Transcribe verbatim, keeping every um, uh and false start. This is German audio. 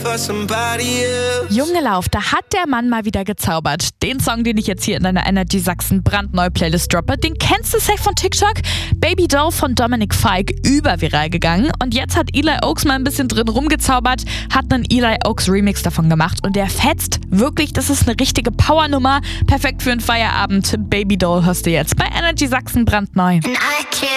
Junge Lauf, da hat der Mann mal wieder gezaubert. Den Song, den ich jetzt hier in deiner Energy Sachsen brandneue Playlist droppe, den kennst du safe von TikTok. Baby Doll von Dominic Fike, überviral gegangen. Und jetzt hat Eli Oaks mal ein bisschen drin rumgezaubert, hat einen Eli Oaks Remix davon gemacht und der fetzt wirklich, das ist eine richtige Powernummer. Perfekt für einen Feierabend. Baby Doll hörst du jetzt bei Energy Sachsen brandneu.